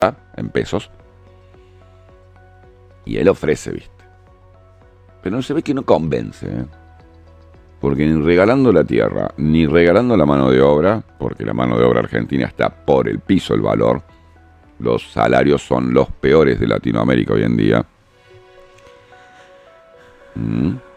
en pesos. Y él ofrece, ¿viste? Pero no se ve que no convence, ¿eh? Porque ni regalando la tierra, ni regalando la mano de obra, porque la mano de obra argentina está por el piso el valor, los salarios son los peores de Latinoamérica hoy en día.